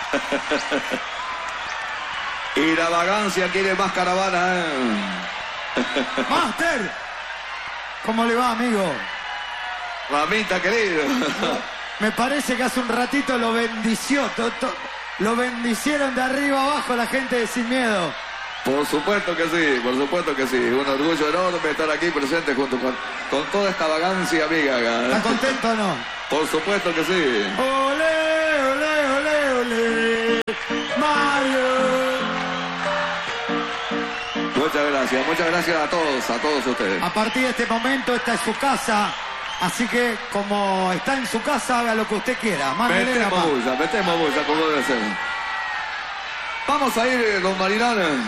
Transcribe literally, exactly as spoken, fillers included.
Y la vagancia quiere más caravana, ¿eh? ¡Master! ¿Cómo le va, amigo? Mamita, querido. Me parece que hace un ratito lo bendició. To, to, lo bendicieron de arriba abajo la gente de Sin Miedo. Por supuesto que sí, por supuesto que sí. Un orgullo enorme estar aquí presente junto con, con toda esta vagancia amiga acá. ¿Está contento o no? Por supuesto que sí. ¡Olé, olé, olé, olé! ¡Mario! Muchas gracias, muchas gracias a todos, a todos ustedes. A partir de este momento, esta es su casa. Así que, como está en su casa, haga lo que usted quiera. Mándele la Metemos mano. bulla, metemos bulla como debe ser. Vamos a ir, don Marinán.